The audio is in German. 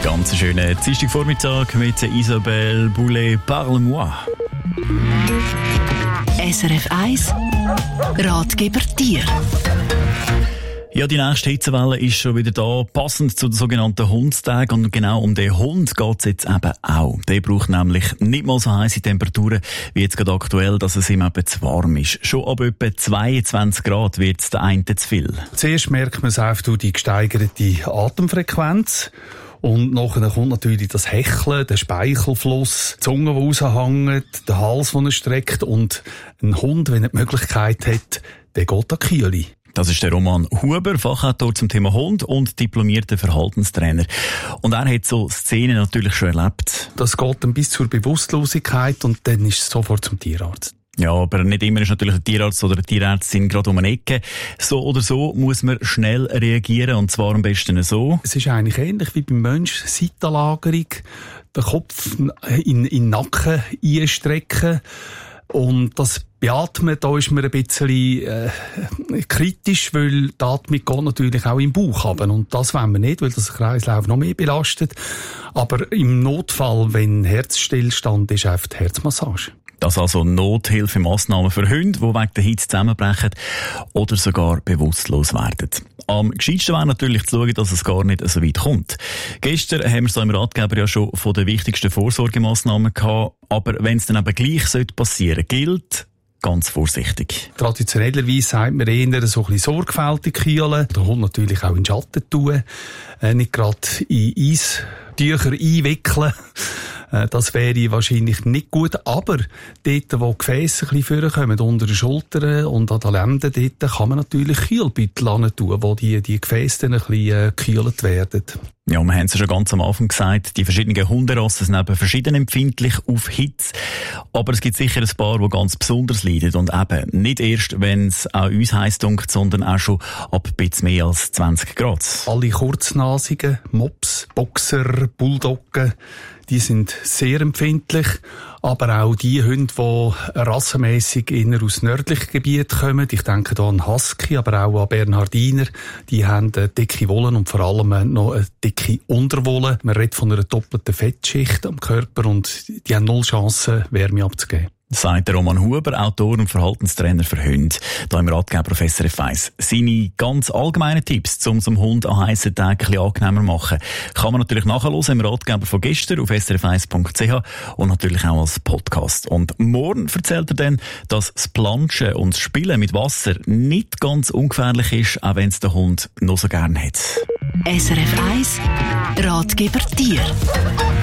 Ganz schönen Dienstagvormittag mit Isabelle Boulay, Parle-moi. SRF 1 Ratgeber Tier. Ja, die nächste Hitzewelle ist schon wieder da, passend zu den sogenannten Hundstagen. Und genau um den Hund geht es jetzt eben auch. Der braucht nämlich nicht mal so heisse Temperaturen wie jetzt gerade aktuell, dass es ihm eben zu warm ist. Schon ab etwa 22 Grad wird es der einen zu viel. Zuerst merkt man es einfach durch die gesteigerte Atemfrequenz. Und nachher kommt natürlich das Hecheln, der Speichelfluss, die Zunge, die raushängt, der Hals, den er streckt. Und ein Hund, wenn er die Möglichkeit hat, der geht an die Kühle. Das ist der Roman Huber, Fachautor zum Thema Hund und diplomierter Verhaltenstrainer. Und er hat so Szenen natürlich schon erlebt. Das geht dann bis zur Bewusstlosigkeit und dann ist es sofort zum Tierarzt. Ja, aber nicht immer ist natürlich ein Tierarzt oder eine Tierärztin gerade um eine Ecke. So oder so muss man schnell reagieren, und zwar am besten so. Es ist eigentlich ähnlich wie beim Mensch, Seitenlagerung, den Kopf in den Nacken einstrecken. Und das Beatmen, da ist man ein bisschen kritisch, weil die Atmung geht natürlich auch im Bauch runter. Und das wollen wir nicht, weil das den Kreislauf noch mehr belastet. Aber im Notfall, wenn Herzstillstand ist, einfach die Herzmassage. Das also Nothilfemaßnahmen für Hunde, die wegen der Hitze zusammenbrechen oder sogar bewusstlos werden. Am gescheitsten wäre natürlich zu schauen, dass es gar nicht so weit kommt. Gestern haben wir es im Ratgeber ja schon von den wichtigsten Vorsorgemaßnahmen gehabt. Aber wenn es dann eben gleich passieren sollte, gilt ganz vorsichtig. Traditionellerweise sagt man eher so ein bisschen sorgfältig kühlen. Der Hund natürlich auch in den Schatten tun. Nicht gerade in Eistücher einwickeln. Das wäre wahrscheinlich nicht gut, aber dort, wo die Gefäße ein bisschen vorkommen, unter den Schultern und an den Lenden, dort kann man natürlich Kühlbeutel tun, wo die Gefäße dann ein bisschen gekühlt werden. Ja, wir haben es ja schon ganz am Anfang gesagt, die verschiedenen Hunderassen sind eben verschieden empfindlich auf Hitze. Aber es gibt sicher ein paar, die ganz besonders leiden. Und eben nicht erst, wenn es auch uns heiß dunkt, sondern auch schon ab ein bisschen mehr als 20 Grad. Alle Kurznasigen, Mops, Boxer, Bulldoggen, die sind sehr empfindlich. Aber auch die Hunde, die rassenmässig eher aus nördlichen Gebieten kommen, ich denke da an Husky, aber auch an Bernhardiner, die haben dicke Wollen und vor allem noch eine dicke Unterwolle. Man redet von einer doppelten Fettschicht am Körper und die haben null Chance, Wärme abzugeben. Sagt der Roman Huber, Autor und Verhaltenstrainer für Hunde, hier im Ratgeber auf SRF 1. Seine ganz allgemeinen Tipps, um zum Hund an heissen Tagen ein bisschen angenehmer zu machen, kann man natürlich nachhören im Ratgeber von gestern auf srf1.ch und natürlich auch als Podcast. Und morgen erzählt er dann, dass das Planschen und das Spielen mit Wasser nicht ganz ungefährlich ist, auch wenn es der Hund noch so gerne hat. SRF 1 Ratgeber Tier.